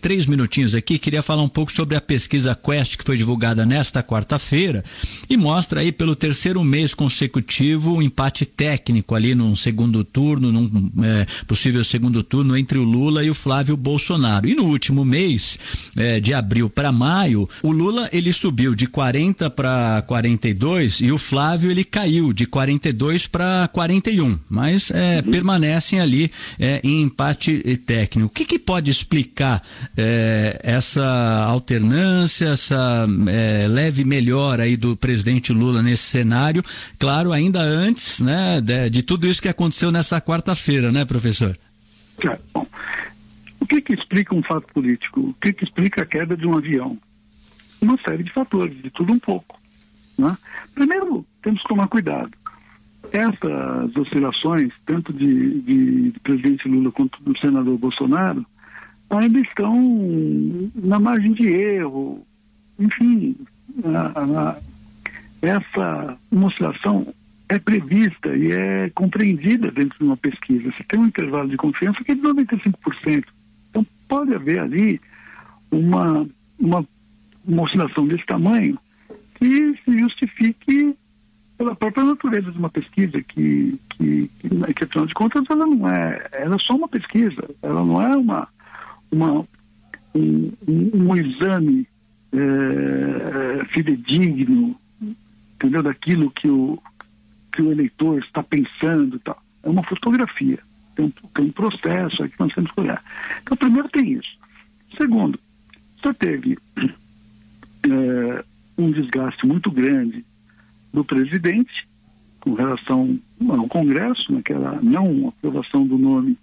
3 minutinhos aqui, queria falar um pouco sobre a pesquisa Quest, que foi divulgada nesta quarta-feira, e mostra aí pelo terceiro mês consecutivo um empate técnico ali num segundo turno, num possível segundo turno entre o Lula e o Flávio Bolsonaro. E no último mês, de abril para maio, o Lula ele subiu de 40 para 42 e o Flávio ele caiu de 42 para 41, mas permanecem ali em empate técnico. O que pode explicar essa alternância, essa leve melhora aí do presidente Lula nesse cenário, claro, ainda antes, né, de tudo isso que aconteceu nessa quarta-feira, né, professor? Bom, o que explica um fato político? O que explica a queda de um avião? Uma série de fatores, de tudo um pouco, né? Primeiro, temos que tomar cuidado. Essas oscilações, tanto de presidente Lula quanto do senador Bolsonaro, ainda estão na margem de erro. Enfim, essa oscilação é prevista e é compreendida dentro de uma pesquisa. Você tem um intervalo de confiança que é de 95%. Então, pode haver ali uma oscilação desse tamanho que se justifique pela própria natureza de uma pesquisa que afinal de contas, ela é só uma pesquisa, ela não é um exame fidedigno, entendeu? Daquilo que o eleitor está pensando, tal. É uma fotografia, tem um processo aí que nós temos que olhar. Então, primeiro tem isso. Segundo, você teve um desgaste muito grande do presidente com relação ao Congresso, naquela não aprovação do nome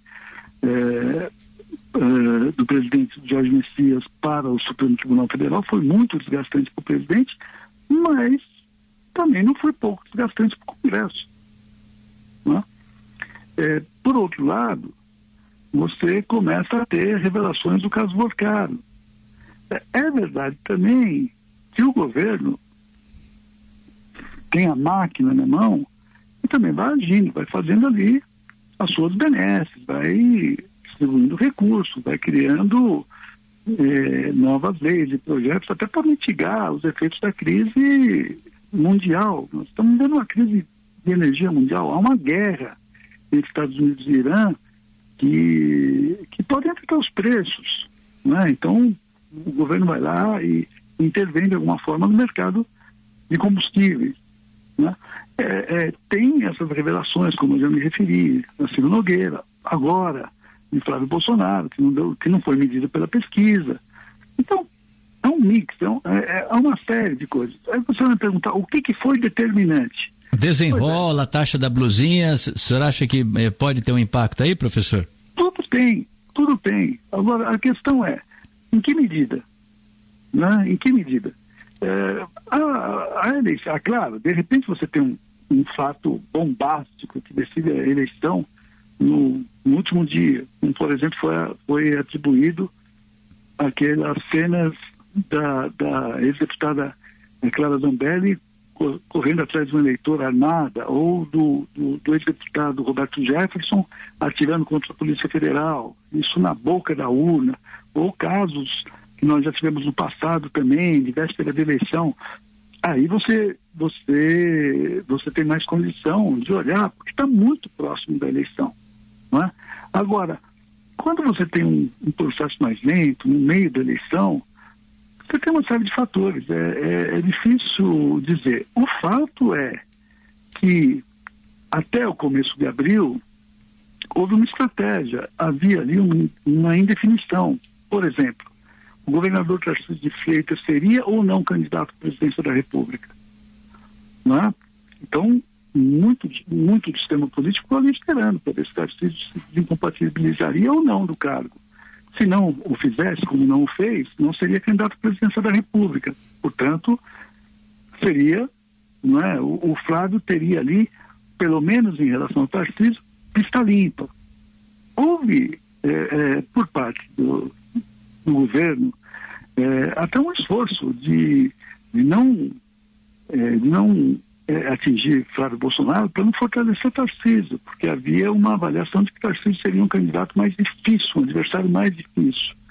do presidente Jorge Messias para o Supremo Tribunal Federal. Foi muito desgastante para o presidente, mas também não foi pouco desgastante para o Congresso, né? Por outro lado, você começa a ter revelações do caso Vorcado. É verdade também que o governo tem a máquina na mão e também vai agindo, vai fazendo ali as suas benesses, vai distribuindo recursos, vai criando novas leis e projetos até para mitigar os efeitos da crise mundial. Nós estamos vendo uma crise de energia mundial, há uma guerra entre Estados Unidos e Irã que pode afetar os preços, né? Então o governo vai lá e intervém de alguma forma no mercado de combustíveis, né? Tem essas revelações, como eu já me referi, da Ciro Nogueira, agora de Flávio Bolsonaro, que não foi medida pela pesquisa. Então, é um mix, é uma série de coisas. Aí você vai me perguntar o que foi determinante. Desenrola a taxa da blusinha, o senhor acha que pode ter um impacto aí, professor? Tudo tem. Agora, a questão é, em que medida? Né? Em que medida? A eleição, claro, de repente você tem um fato bombástico que decide a eleição no último dia, como, por exemplo, foi atribuído aquelas cenas da ex-deputada Clara Zambelli correndo atrás de uma eleitora armada, ou do ex-deputado Roberto Jefferson atirando contra a Polícia Federal, isso na boca da urna, ou casos que nós já tivemos no passado também, de véspera de eleição. Aí você tem mais condição de olhar, porque está muito próximo da eleição, não é? Agora, quando você tem um processo mais lento, no meio da eleição, você tem uma série de fatores, é difícil dizer. O fato é que até o começo de abril houve uma estratégia, havia ali uma indefinição. Por exemplo, o governador Tarcísio de Freitas seria ou não candidato à presidência da República, não é? Então, muito do sistema político ficou ali esperando para ver se Tarcísio se incompatibilizaria ou não do cargo. Se não o fizesse, como não o fez, não seria candidato à presidência da República. Portanto, seria, não é? O Flávio teria ali, pelo menos em relação ao Tarcísio, pista limpa. Houve, por parte do governo, até um esforço de não atingir Flávio Bolsonaro para não fortalecer Tarcísio, porque havia uma avaliação de que Tarcísio seria um candidato mais difícil, um adversário mais difícil.